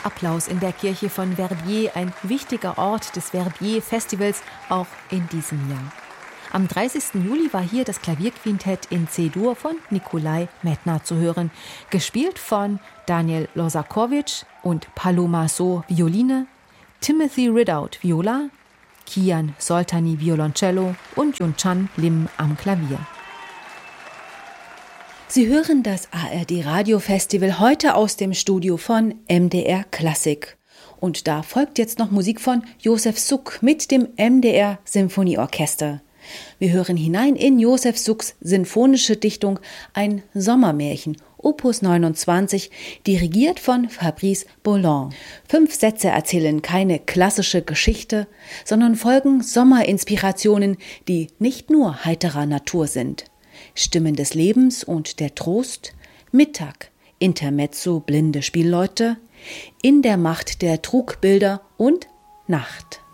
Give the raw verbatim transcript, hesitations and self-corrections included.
Applaus in der Kirche von Verbier, ein wichtiger Ort des Verbier-Festivals, auch in diesem Jahr. Am dreißigsten Juli war hier das Klavierquintett in C-Dur von Nikolai Medtner zu hören, gespielt von Daniel Losakowitsch und Paloma So Violine, Timothy Ridout Viola, Kian Soltani Violoncello und Yunchan Lim am Klavier. Sie hören das A R D-Radio-Festival heute aus dem Studio von M D R Klassik. Und da folgt jetzt noch Musik von Josef Suk mit dem M D R Symphonieorchester. Wir hören hinein in Josef Suks sinfonische Dichtung Ein Sommermärchen, Opus neunundzwanzig, dirigiert von Fabrice Bolland. Fünf Sätze erzählen keine klassische Geschichte, sondern folgen Sommerinspirationen, die nicht nur heiterer Natur sind. Stimmen des Lebens und der Trost, Mittag, Intermezzo, blinde Spielleute, in der Macht der Trugbilder und Nacht.